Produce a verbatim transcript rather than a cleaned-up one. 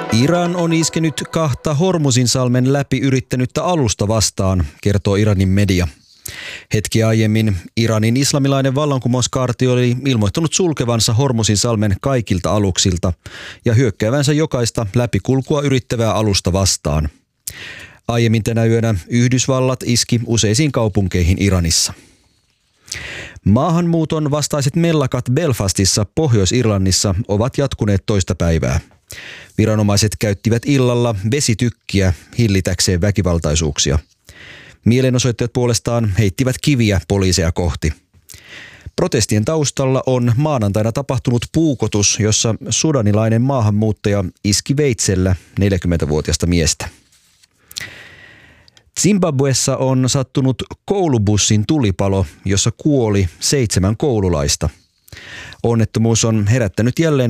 Iran on iskenyt kahta Hormuzinsalmen läpi yrittänyttä alusta vastaan, kertoo Iranin media. Hetki aiemmin Iranin islamilainen vallankumouskaarti oli ilmoittanut sulkevansa Hormuzinsalmen kaikilta aluksilta ja hyökkäävänsä jokaista läpikulkua yrittävää alusta vastaan. Aiemmin tänä yönä Yhdysvallat iski useisiin kaupunkeihin Iranissa. Maahanmuuton vastaiset mellakat Belfastissa Pohjois-Irlannissa ovat jatkuneet toista päivää. Viranomaiset käyttivät illalla vesitykkiä hillitäkseen väkivaltaisuuksia. Mielenosoittajat puolestaan heittivät kiviä poliiseja kohti. Protestien taustalla on maanantaina tapahtunut puukotus, jossa sudanilainen maahanmuuttaja iski veitsellä neljäkymmentävuotiasta miestä. Zimbabwessa on sattunut koulubussin tulipalo, jossa kuoli seitsemän koululaista. Onnettomuus on herättänyt jälleen